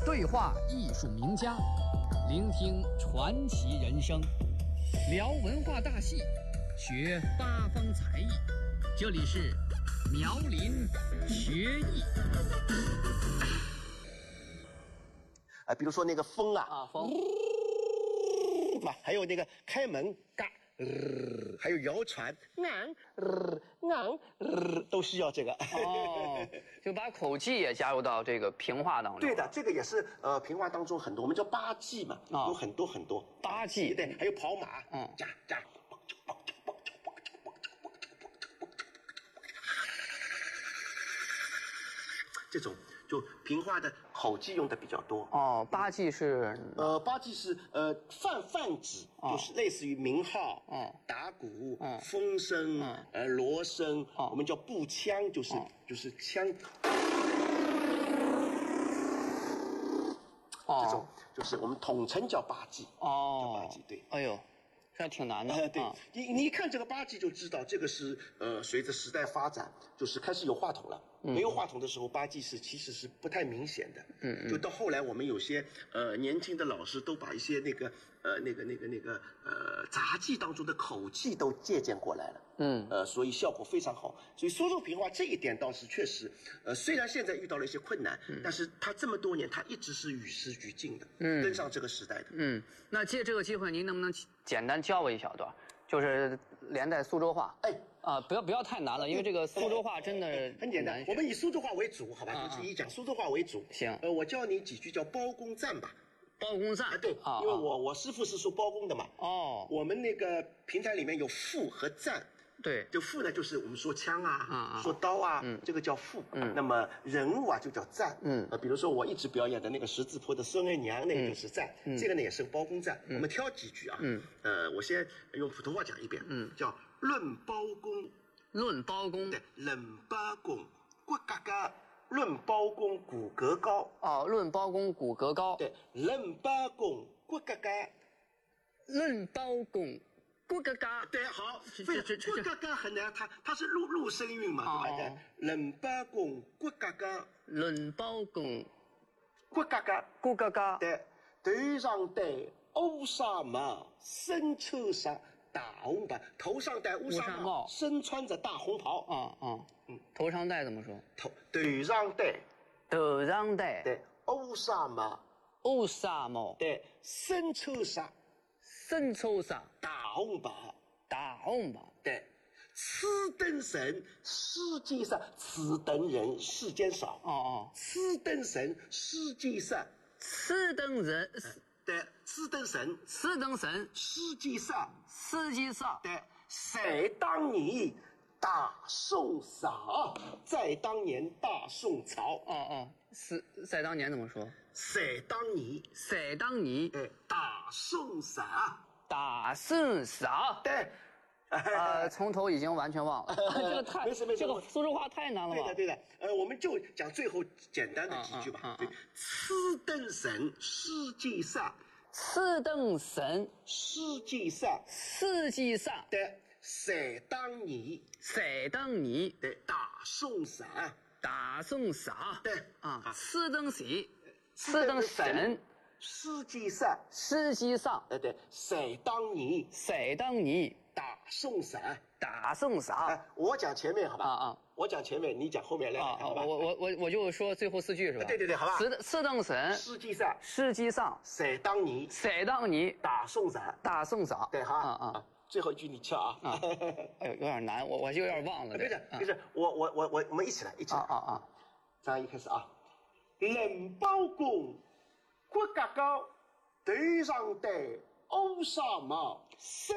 对话艺术名家，聆听传奇人生，聊文化大戏，学八方才艺。这里是苗林学艺。 比如说那个风啊， 风， 还有那个开门嘎，还有摇船，都需要这个。 哦，就把口技也加入到这个评话当中。 对的，这个也是评话当中很多，我们叫八技嘛，有很多很多八技。 对，还有跑马，加。这种就评话的口技用的比较多。 哦，八技是八技是泛指，就是类似于鸣号、打鼓、风声、锣声，我们叫步枪，就是枪。这种就是我们统称叫八技。叫八技，对。 哎呦，这挺难的。 对，你一看这个八技就知道，这个是随着时代发展，就是开始有话筒了。没有话筒的时候，八技其实是不太明显的。就到后来，我们有些年轻的老师都把一些那个杂技当中的口技都借鉴过来了。所以效果非常好。所以苏州评话这一点倒是确实，虽然现在遇到了一些困难，但是他这么多年他一直是与时俱进的，跟上这个时代的。 那借这个机会，您能不能简单教我一小段，就是连带苏州话？不要太难了，因为这个苏州话真的很简单。我们以苏州话为主，好吧？就是以讲苏州话为主。 行。 我教你几句叫包公赞吧。 包公赞。 对，因为我师傅是说包公的嘛。我们那个评弹里面有赋和赞。 对， 就赋呢，就是我们说枪啊，说刀啊，这个叫赋。那么人物啊，就叫赞。比如说我一直表演的那个十字坡的孙二娘，那个就是赞。这个呢也是包公赞。我们挑几句啊。我先用普通话讲一遍。叫论包公。 论包公。 对，论包公骨骼高。论包公骨骼高。 论包公骨骼高。 对，论包公骨骼高。 论包公。骨骼高， 对，好，骨骼高很难，它是入声韵嘛，对吧？论包公骨骼高， 论包公骨骼高， 骨骼高。 对，头上戴乌纱帽，身穿上大红袍，头上戴乌纱帽，身穿着大红袍。 头上戴怎么说？ 头上戴对乌纱帽， 乌纱帽， 对，身穿上大红袍，对，此等人世界上，此等人世间少。此等人世界上，对，此等人世界上，对，在当年大宋朝，在当年大宋朝。 在当年怎么说？ 在当年，大宋朝。对。 从头已经完全忘了。这个没事， 这个苏州话太难了吧？ 对的。我们就讲最后简单的几句吧。对，此等人世界上，世界上，对，在当年，对，大宋朝，对此等人，世界上， 对，在当年，大宋朝。我讲前面好吧？我讲前面，你讲后面来，好吧？ 我就说最后4句是吧？ 对，好吧。 此等人，世界上， 在当年，大宋朝。对哈。最后一句你敲啊！ 哎呦，有点难，我就有点忘了。 没事，我们一起来。张一开始啊！论包公骨骼高，头上戴乌纱帽。